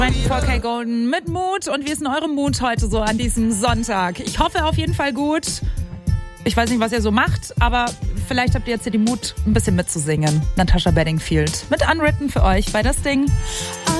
4K Golden mit Mut. Und wie ist denn eure Mut heute so an diesem Sonntag? Ich hoffe auf jeden Fall gut. Ich weiß nicht, was ihr so macht, aber vielleicht habt ihr jetzt hier den Mut, ein bisschen mitzusingen. Natasha Bedingfield mit Unwritten für euch bei Das Ding.